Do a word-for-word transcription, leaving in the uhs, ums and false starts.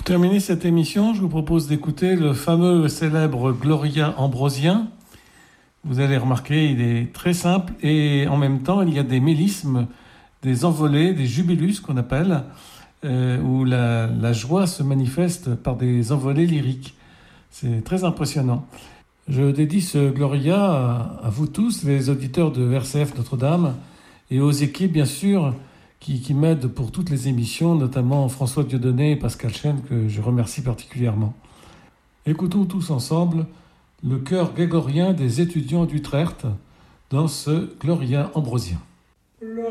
terminer cette émission, je vous propose d'écouter le fameux célèbre Gloria Ambrosien. Vous allez remarquer, il est très simple et en même temps, il y a des mélismes, des envolées, des jubilus qu'on appelle, euh, où la, la joie se manifeste par des envolées lyriques. C'est très impressionnant. Je dédie ce Gloria à, à vous tous, les auditeurs de R C F Notre-Dame, et aux équipes, bien sûr, qui, qui m'aident pour toutes les émissions, notamment François Dieudonné et Pascal Chen, que je remercie particulièrement. Écoutons tous ensemble le chœur grégorien des étudiants d'Utrecht dans ce Gloria Ambrosien.